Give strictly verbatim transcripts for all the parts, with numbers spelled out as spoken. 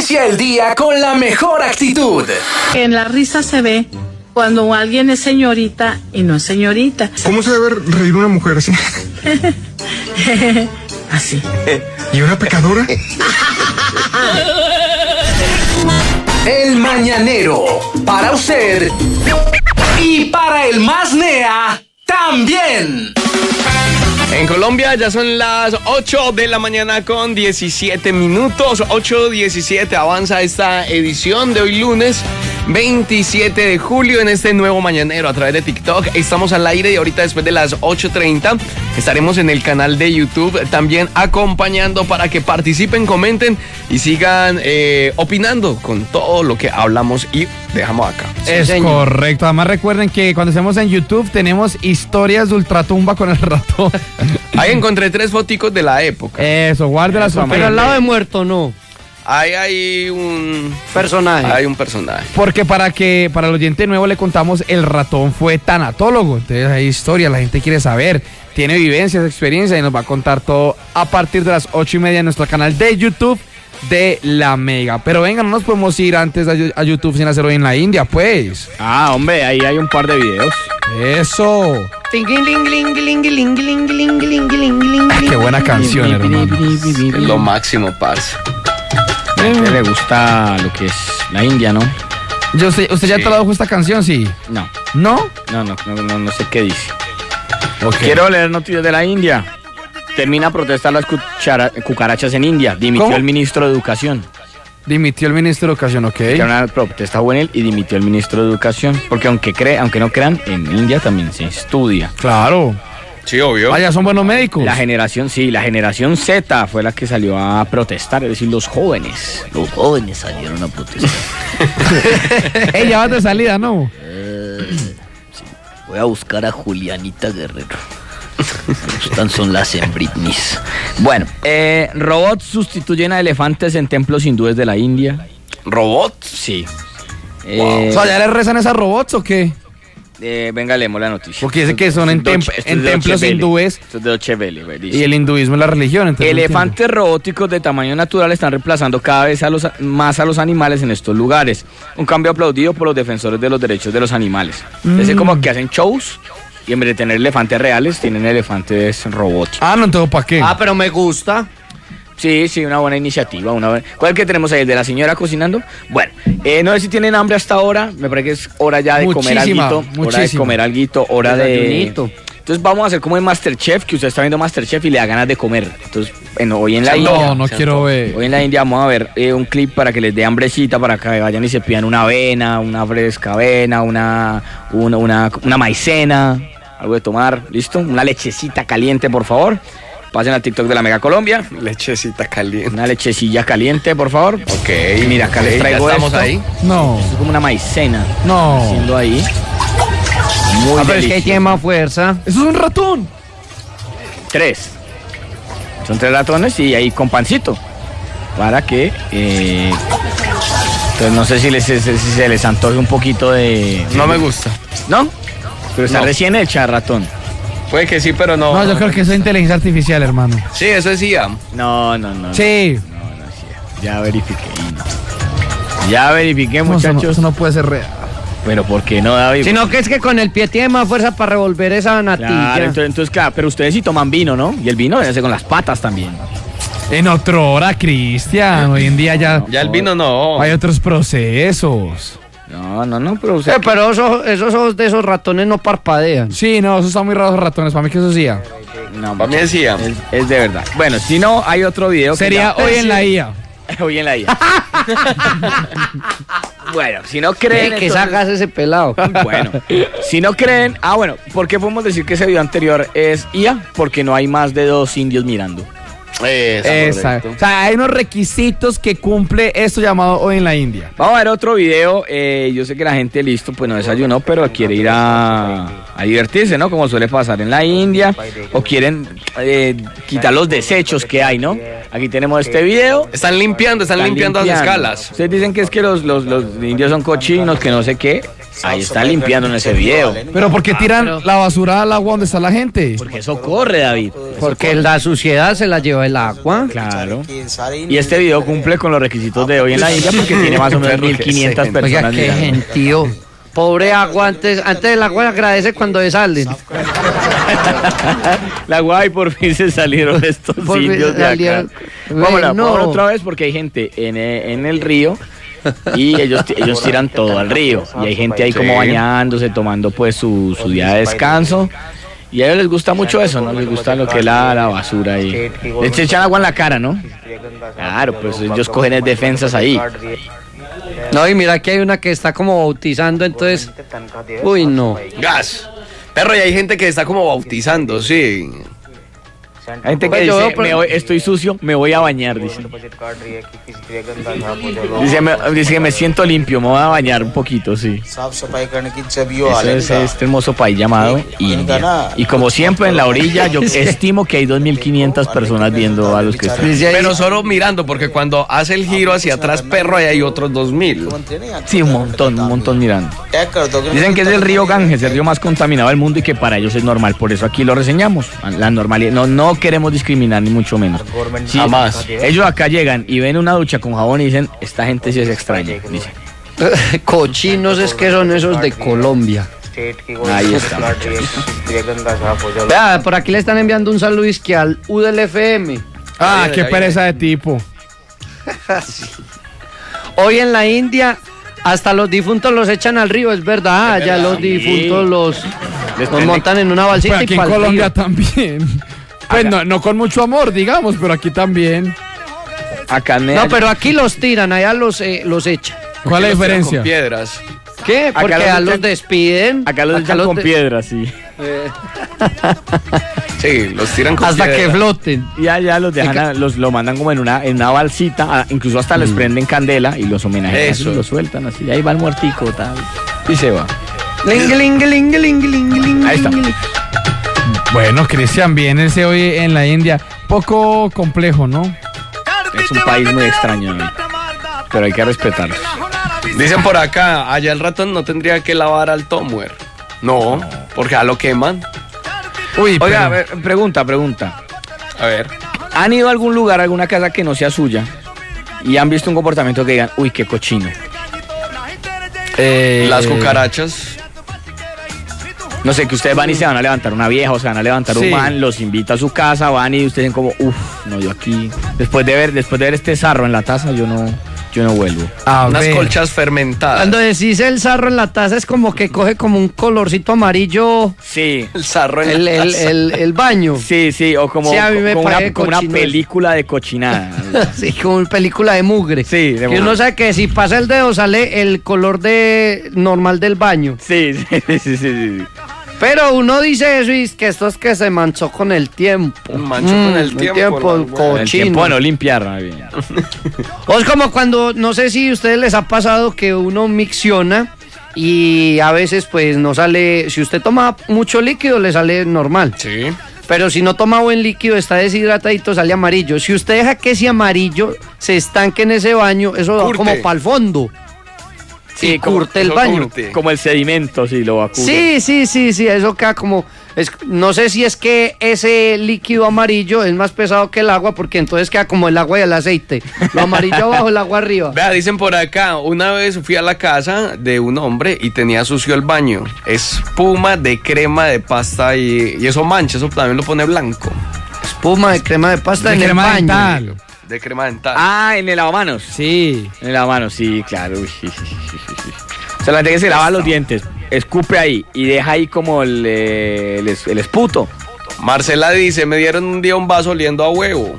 Inicia el día con la mejor actitud. En la risa se ve cuando alguien es señorita y no es señorita. ¿Cómo se debe reír una mujer así? Así. ¿Y una pecadora? El Mañanero, para usted y para el más nea también. En Colombia ya son las ocho de la mañana con diecisiete minutos, ocho diecisiete, avanza esta edición de hoy lunes veintisiete de julio en este nuevo Mañanero a través de TikTok. Estamos al aire y ahorita después de las ocho treinta estaremos en el canal de YouTube también acompañando para que participen, comenten y sigan eh, opinando con todo lo que hablamos y dejamos acá. Es sí, correcto. Además recuerden que cuando estemos en YouTube tenemos historias de ultratumba con el ratón. Ahí encontré tres foticos de la época. Eso, guárdelas. Pero al lado de muerto no. Ahí hay un personaje. Hay un personaje. Porque para que para el oyente nuevo le contamos, el ratón fue tanatólogo. Entonces hay historia, la gente quiere saber, tiene vivencias, experiencias y nos va a contar todo a partir de las ocho y media en nuestro canal de YouTube de La Mega. Pero venga, no nos podemos ir antes a YouTube sin hacer Hoy en la India, pues. Ah, hombre, ahí hay un par de videos. Eso. Qué buena canción, hermano. Es lo máximo, parce. A usted le gusta lo que es la India, ¿no? Yo sé, ¿usted ya sí. tradujo esta canción, sí? No. ¿No? No, no, no, no, no sé qué dice. Okay. Quiero leer noticias de la India. Termina a protestar las cuchara, cucarachas en India. Dimitió ¿Cómo? el ministro de Educación. Dimitió el ministro de Educación, ok. Era una protesta juvenil y dimitió el ministro de Educación. Porque aunque cree, aunque no crean, en India también se estudia. Claro. Sí, obvio. Vaya, son buenos médicos. La generación, sí, la generación Z fue la que salió a protestar, es decir, los jóvenes. Los jóvenes salieron a protestar. Ey, ya vas de salida, ¿no? Eh, sí. Voy a buscar a Julianita Guerrero. Me gustan son las Britneys. Bueno, eh, robots sustituyen a elefantes en templos hindúes de la India. ¿Robots? Sí. Wow. Eh, o sea, ¿ya le rezan esas robots o qué? Eh, venga, leemos la noticia. Porque dice que son en, tem- en templos hindúes. Esto es de Deutsche Welle, y el hinduismo es la religión. Elefantes robóticos de tamaño natural están reemplazando cada vez a los, más a los animales en estos lugares. Un cambio aplaudido por los defensores de los derechos de los animales. Mm. Es como que hacen shows y en vez de tener elefantes reales, tienen elefantes robots. Ah, no, entonces ¿para qué? Ah, pero me gusta. Sí, sí, una buena iniciativa. Una buena... ¿Cuál es que tenemos ahí? ¿El de la señora cocinando? Bueno, eh, no sé si tienen hambre hasta ahora. Me parece que es hora ya de muchísima, comer alguito. Muchísima. Hora de comer alguito, hora de... Entonces vamos a hacer como en Masterchef, que usted está viendo Masterchef y le da ganas de comer. Entonces, bueno, hoy en la no, India... No, no quiero ver. Hoy en la India vamos a ver eh, un clip para que les dé hambrecita, para que vayan y se pidan una avena, una fresca avena, una, una, una, una maicena, algo de tomar, ¿listo? Una lechecita caliente, por favor. Pasen al TikTok de La Mega Colombia. Lechecita caliente. Una lechecilla caliente, por favor. Ok. Mira, acá okay, les traigo ¿ya estamos esto. ahí? No. Esto es como una maicena. No. Haciendo ahí. Muy ah, pero es que tiene más fuerza. Eso es un ratón. Tres. Son tres ratones y ahí con pancito. Para que... Eh, entonces no sé si, les, si se les antoje un poquito de... No me gusta. ¿No? Pero está no. recién hecha, ratón. Puede que sí, pero no. No, yo creo que eso es inteligencia artificial, hermano. Sí, eso es I A. No, no, no. Sí. No, no es I A. Ya verifiqué. No. Ya verifiqué, no, muchachos. Eso no, eso no puede ser real. Pero ¿por qué no, David? Sino que es que con el pie tiene más fuerza para revolver esa natilla. Claro, entonces, entonces, claro, pero ustedes sí toman vino, ¿no? Y el vino se hace con las patas también. En otra hora, Cristian. Hoy en día ya... Ya el vino no. Hay otros procesos. No, no, no, pero... Eh, pero esos, esos ojos de esos ratones no parpadean. Sí, no, esos están muy raros ratones. Para mí que eso sí. No, para mí es I A. Es, es de verdad. Bueno, si no, hay otro video. Sería que ya... hoy en la I A. Hoy en la I A. Bueno, si no creen... ¿Qué entonces... sacas ese pelado? Bueno, si no creen... Ah, bueno, ¿por qué podemos decir que ese video anterior es I A? Porque no hay más de dos indios mirando. Esa, o sea, hay unos requisitos que cumple esto llamado Hoy en la India. Vamos a ver otro video. Eh, yo sé que la gente, listo, pues no desayunó, pero quiere ir a, a divertirse, ¿no? Como suele pasar en la India. O quieren eh, quitar los desechos que hay, ¿no? Aquí tenemos este video. Están limpiando, están, están limpiando, limpiando las escalas. Ustedes dicen que es que los, los, los indios son cochinos, que no sé qué. ahí están limpiando en ese video. Pero ¿por qué tiran pero- la basura al agua donde está la gente? Porque eso corre, David. Porque la suciedad se la lleva el agua. Claro. Y este video cumple con los requisitos de hoy en la India porque tiene más o menos mil quinientas Oiga, personas qué mirando. gentío. Pobre agua, antes, antes del agua agradece cuando salen. La guay, por fin se salieron estos Por fin indios de acá. salieron. Vámonos, Bueno. vámonos otra vez porque hay gente en, eh, en el río y ellos, ellos tiran todo al río. Y hay gente ahí como Sí. bañándose, tomando pues su, su día de descanso. Y a ellos les gusta mucho eso, ¿no? Les gusta lo que es la, la basura y les echan agua en la cara, ¿no? Claro, pues ellos cogen es defensas ahí. No, y mira que hay una que está como bautizando, entonces. Uy, no. Gas. Perro, y hay gente que está como bautizando, sí. Hay gente que Pues yo dice, veo por- me voy- estoy sucio, me voy a bañar, dice. Dice, me, dice que me siento limpio, me voy a bañar un poquito, sí. Eso es este hermoso país llamado India. Y como siempre en la orilla, yo estimo que hay dos mil quinientas personas viendo a los que están. Dice ahí- Pero solo mirando, porque cuando hace el giro hacia atrás, perro, ahí hay otros dos mil. Sí, un montón, un montón mirando. Dicen que es el río Ganges, el río más contaminado del mundo y que para ellos es normal, por eso aquí lo reseñamos. La normalidad, no, no queremos discriminar ni mucho menos. Sí, Jamás. ellos acá llegan y ven una ducha con jabón y dicen, esta gente sí es extraña, dicen. Cochinos es que son esos de Colombia. Ahí está. Vea, por aquí le están enviando un saludo isque al U del F M. Ah, Ay, qué ay, pereza de tipo. Hoy en la India hasta los difuntos los echan al río, es verdad. Ya los difuntos los, Les los prende- montan en una balsita Pues y aquí en pa'l Colombia río. también. Pues no, no con mucho amor, digamos, pero aquí también. Acá en No, pero aquí los tiran, allá los, eh, los echan. ¿Cuál es la Los tiran diferencia? Con piedras. ¿Qué? Acá Porque los a echan- los despiden. acá los echan con de- piedras, sí. Sí, los tiran con Hasta que piedras. floten. Y allá los dejan, a- los lo mandan como en una, en una balsita, a- incluso hasta les prenden candela y los homenajean así, Eso. los sueltan así, y ahí va el muertico, tal, y se va. Ling, ling, ling, ling, ling, ling, Ahí está. ling. Bueno, Cristian, vienes hoy en la India. Poco complejo, ¿no? Es un país muy extraño, ¿no? Pero hay que respetarlos. Dicen por acá, allá el ratón no tendría que lavar al Tomwer. No, porque a lo queman. Uy, Oiga, a pero- ver, pregunta, pregunta. A ver. ¿Han ido a algún lugar, a alguna casa que no sea suya y han visto un comportamiento que digan, uy, qué cochino? eh, Las cucarachas. No sé, que ustedes van y se van a levantar una vieja o se van a levantar Sí. un man, los invita a su casa, van y ustedes dicen como, uff, no, yo aquí, después de ver, después de ver este sarro en la taza, yo no, yo no vuelvo. A Unas ver. colchas fermentadas. Cuando decís el sarro en la taza es como que coge como un colorcito amarillo Sí, El sarro en el, la el, taza. el, el baño. sí, sí, o como, Sí, a mí me como una, parece como una cochino eso. película de cochinada. Sí, como una película de mugre. Sí, de Que mugre. uno sabe que si pasa el dedo sale el color de normal del baño. Sí, sí, sí, sí, sí. Pero uno dice eso y es que esto es que se manchó con el tiempo. Un mancho con el tiempo, El tiempo, la- el El cochino. tiempo de no limpiar, ¿no? Bien. O es como cuando, no sé si a ustedes les ha pasado que uno micciona y a veces pues no sale, si usted toma mucho líquido le sale normal. Sí. Pero si no toma buen líquido, está deshidratadito, sale amarillo. Si usted deja que ese amarillo se estanque en ese baño, eso va Curte. como para el fondo. Sí, como- curte el eso baño. curte. Como el sedimento, sí, lo vacuna. Sí, sí, sí, sí, eso queda como... Es, no sé si es que ese líquido amarillo es más pesado que el agua, porque entonces queda como el agua y el aceite. Lo amarillo abajo, el agua arriba. Vea, dicen por acá, una vez fui a la casa de un hombre y tenía sucio el baño. Espuma de crema de pasta y, y eso mancha, eso también lo pone blanco. Espuma de crema de pasta de en crema el baño. dental. De crema dental. Ah, en el lavamanos. Sí. En el lavamanos, sí, claro. Uy, sí, sí, sí, sí, sí. O sea, la gente que se lava los dientes, escupe ahí y deja ahí como el, eh, el, es- el esputo. Marcela dice, me dieron un día un vaso oliendo a huevo.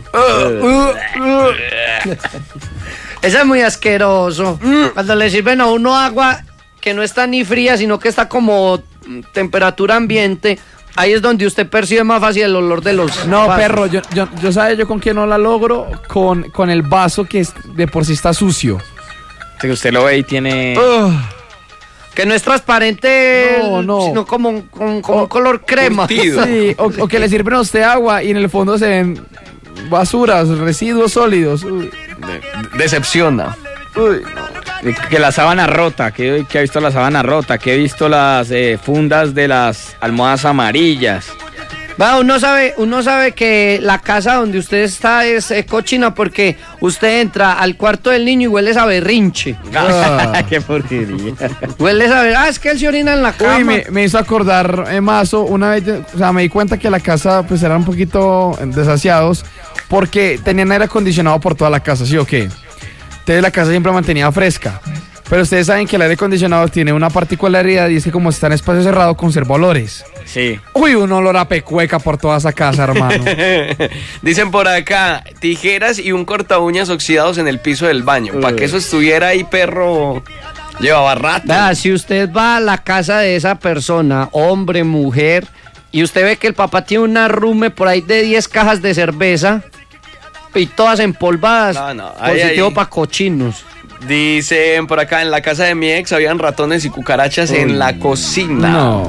Eso es muy asqueroso. Cuando le sirven a uno agua que no está ni fría, sino que está como mm, temperatura ambiente, ahí es donde usted percibe más fácil el olor de los... No, vasos. perro, yo, yo, yo sabes yo con qué no la logro, con, con el vaso que es- de por sí está sucio. O sea, que usted lo ve y tiene... Que no es transparente, No, no. sino como, un- como, como un color crema. Curtido. Sí, o, o que le sirven a usted agua y en el fondo se ven basuras, residuos sólidos. Uy. De- decepciona. Uy, Que la sábana rota, que, que ha visto la sábana rota, que he visto las eh, fundas de las almohadas amarillas. Va, uno sabe, uno sabe que la casa donde usted está es eh, cochina porque usted entra al cuarto del niño y huele a berrinche. Ah. Qué porquería. Huele a berrinche. Ah, es que él se orina en la cama. Uy, me, me hizo acordar, eh, Mazo, una vez, yo- o sea, me di cuenta que la casa, pues, eran un poquito desasiados porque tenían aire acondicionado por toda la casa, ¿sí o qué? Entonces la casa siempre mantenía fresca. Pero ustedes saben que el aire acondicionado tiene una particularidad y es que como está en espacio cerrado, conserva olores. Sí. Uy, un olor a pecueca por toda esa casa, hermano. Dicen por acá, tijeras y un corta uñas oxidados en el piso del baño. Para que eso estuviera ahí, perro, llevaba rato. Vea, si usted va a la casa de esa persona, hombre, mujer, y usted ve que el papá tiene un arrume por ahí de diez cajas de cerveza y todas empolvadas, No, no, ahí, positivo ahí. para cochinos. Dicen por acá, en la casa de mi ex habían ratones y cucarachas en la cocina. No.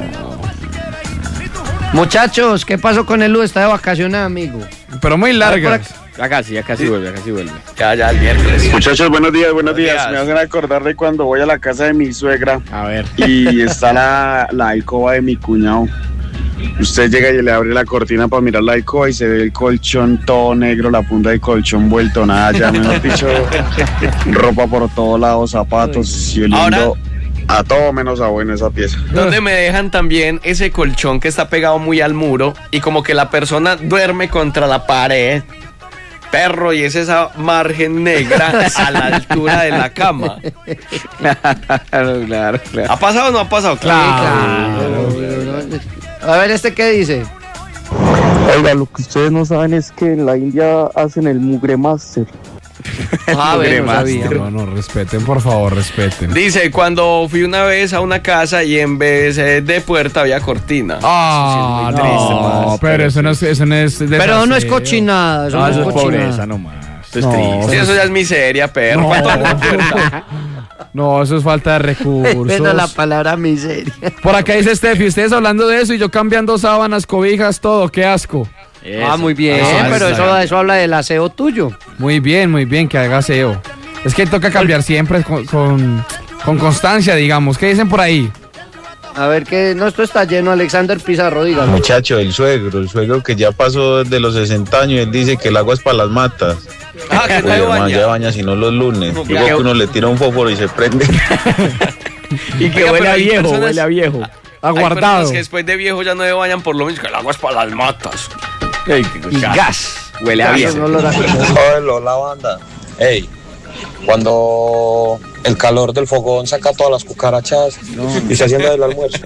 Muchachos, ¿qué pasó con el Lu? Está de vacaciones, amigo. Pero muy largas. Ya casi, ya casi vuelve, ya casi vuelve. Ya, ya, el miércoles. Muchachos, buenos días, buenos Buenos días. días. Me hacen acordar de cuando voy a la casa de mi suegra A ver. y está la, la alcoba de mi cuñado. Usted llega y le abre la cortina para mirar la alcoba y se ve el colchón todo negro, la punta del colchón vuelto nada, ya mejor dicho, ropa por todos lados, zapatos y oliendo Ahora- a todo menos a bueno esa pieza. Donde me dejan también ese colchón que está pegado muy al muro y como que la persona duerme contra la pared. Perro, y es esa margen negra a la altura de la cama. Claro, claro, claro. ¿Ha pasado o no ha pasado? Claro. A ver, ¿este qué dice? Oiga, lo que ustedes no saben es que en la India hacen el mugre master. Ah, bueno, no sabía. No, no, respeten, por favor, respeten. Dice, cuando fui una vez a una casa y en vez eh, de puerta había cortina. Ah, Eso sí es muy triste, no, mas, pero eso no es, eso no es Pero no es desaseo. cochinada, eso No, no, eso es es cochinada. pobreza nomás. Esto es No. triste. Sí, eso ya es miseria, perro. No. ¿Cuánto vale la puerta? No, eso es falta de recursos. Bueno, la palabra miseria. Por acá dice Steffi, ustedes hablando de eso y yo cambiando sábanas, cobijas, todo, qué asco. Eso. Ah, muy bien, Ah, pero está eso, bien. eso habla del aseo tuyo. Muy bien, muy bien, que haga aseo. Es que toca cambiar siempre con, con, con constancia, digamos. ¿Qué dicen por ahí? A ver, que no, esto está lleno, Alexander Pizarro, dígalo. Muchacho, el suegro, el suegro que ya pasó de los sesenta años, él dice que el agua es para las matas. Ah, que Uy, no hermano, baña. ya baña sino los lunes. No, Luego claro. que uno le tira un fósforo y se prende. Y que Oiga, huele pero a hay viejo, personas- huele a viejo. Hay Aguardado. personas que después de viejo ya no se bañan por lo mismo, que el agua es para las matas. Y gas. Huele a Eso viejo. no lo da- Hola, la banda. Ey, cuando el calor del fogón saca todas las cucarachas y se haciendo del almuerzo.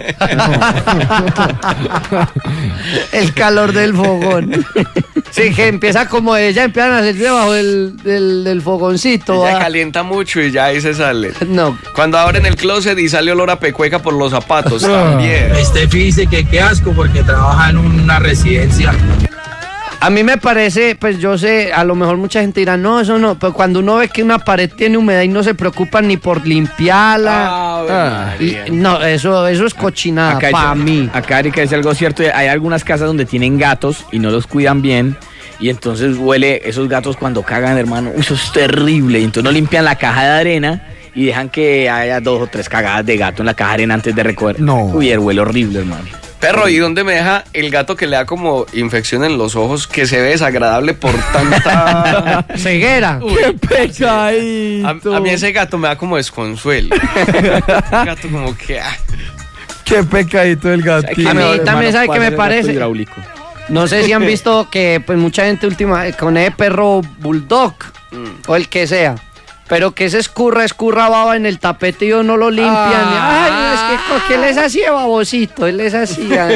El calor del fogón. Sí, que empieza como ella, empiezan a hacer debajo del, del, del fogoncito. Ella ah. calienta mucho y ya ahí se sale. No, Cuando abren el closet y sale olor a pecueca por los zapatos, también. Steffi dice que qué asco porque trabaja en una residencia. a mí me parece, pues yo sé, a lo mejor mucha gente dirá, no, eso no, pero cuando uno ve que una pared tiene humedad y no se preocupan ni por limpiarla, Ave ah, y- María. no, eso, eso es cochinada, Acá para dice- mí. Acá Erika dice algo cierto. Hay algunas casas donde tienen gatos y no los cuidan bien. Y entonces huele esos gatos cuando cagan, hermano. Uy, eso es terrible. Y entonces no limpian la caja de arena y dejan que haya dos o tres cagadas de gato en la caja de arena antes de recoger. No. Uy, el huele horrible, hermano. Perro, ¿y dónde me deja el gato que le da como infección en los ojos que se ve desagradable por tanta Ceguera. Uy, ¡Qué pecadito! A, a mí ese gato me da como desconsuelo. Un gato como que ah, ¡Qué pecadito el gatito! A mí Hermano, también, ¿sabe qué me ¿cuál es el gato parece? hidráulico? No sé si han visto que pues mucha gente última con ese perro bulldog o el que sea, pero que se escurra, escurra baba en el tapete y no lo limpian. Ah. Ay, es que ¿por qué él es así de babosito? Él es así. ay.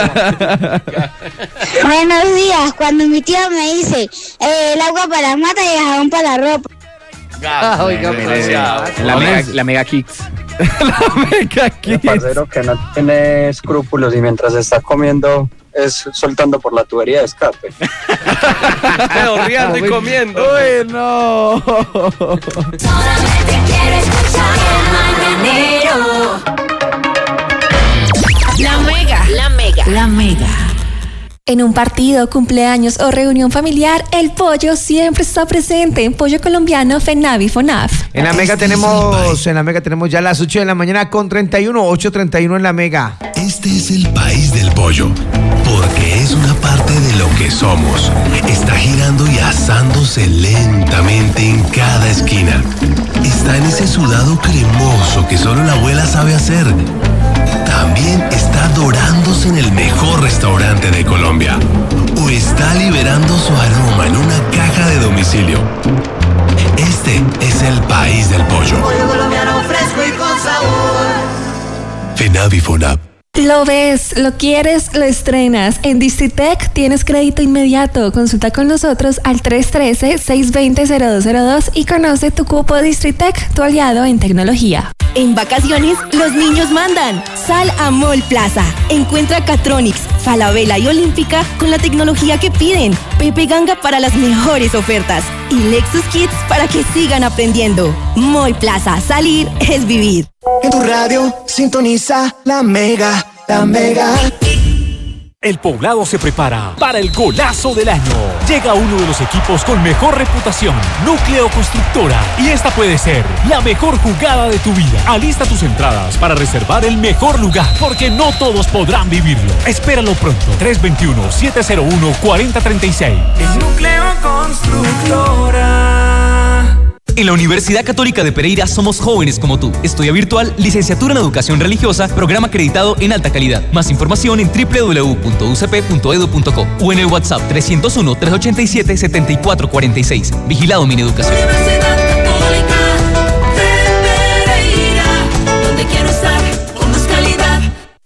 Buenos días, cuando mi tío me dice eh, el agua para las matas y el jabón para la ropa. Ah, oiga, pues, desgraciado. La mega, la mega Kicks. Meca Kids. Parcero que no tiene escrúpulos y mientras está comiendo es soltando por la tubería de escape. Pero riendo y comiendo. ¡Uy, no! Solamente quiero escuchar el mañanero. La mega, la mega, la mega. En un partido, cumpleaños o reunión familiar, el pollo siempre está presente en Pollo Colombiano Fenavi Fonaf. En la Mega tenemos, en la Mega tenemos ya las ocho de la mañana con treinta y uno, ocho treinta y uno en la Mega. Este es el país del pollo, porque es una parte de lo que somos. Está girando y asándose lentamente en cada esquina. Está en ese sudado cremoso que solo la abuela sabe hacer. También está dorándose en el mejor restaurante de Colombia. O está liberando su aroma en una caja de domicilio. Este es el país del pollo. Pollo colombiano fresco y con sabor. Fenavi Fonab. Lo ves, lo quieres, lo estrenas. En Distritec tienes crédito inmediato. Consulta con nosotros al tres uno tres, seis dos cero, cero dos cero dos y conoce tu cupo Distritec, tu aliado en tecnología. En vacaciones, los niños mandan. Sal a Mall Plaza. Encuentra Catronics, Falabella y Olímpica con la tecnología que piden. Pepe Ganga para las mejores ofertas. Y Lexus Kids para que sigan aprendiendo. Mall Plaza. Salir es vivir. En tu radio, sintoniza la Mega, la Mega. El Poblado se prepara para el golazo del año. Llega uno de los equipos con mejor reputación, Núcleo Constructora. Y esta puede ser la mejor jugada de tu vida. Alista tus entradas para reservar el mejor lugar, porque no todos podrán vivirlo. Espéralo pronto. tres dos uno, siete cero uno, cuatro cero tres seis. El Núcleo Constructora. En la Universidad Católica de Pereira somos jóvenes como tú. Estudia virtual, licenciatura en educación religiosa, programa acreditado en alta calidad. Más información en doble u doble u doble u punto u c p punto e d u punto co o en el WhatsApp tres cero uno, tres ocho siete, siete cuatro cuatro seis. Vigilado Mineducación. Universidad Católica de Pereira, donde quiero estar con más calidad.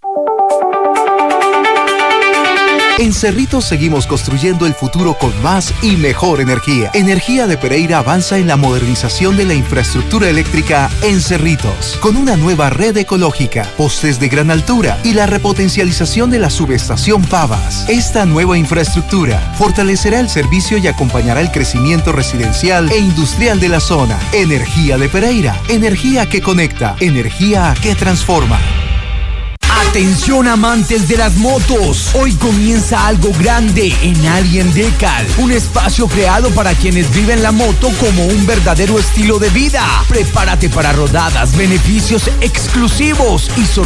En Cerritos seguimos construyendo el futuro con más y mejor energía. Energía de Pereira avanza en la modernización de la infraestructura eléctrica en Cerritos, con una nueva red ecológica, postes de gran altura y la repotencialización de la subestación Pavas. Esta nueva infraestructura fortalecerá el servicio y acompañará el crecimiento residencial e industrial de la zona. Energía de Pereira, energía que conecta, energía que transforma. Atención amantes de las motos, hoy comienza algo grande en Alien Decal, un espacio creado para quienes viven la moto como un verdadero estilo de vida. Prepárate para rodadas, beneficios exclusivos y sorpresas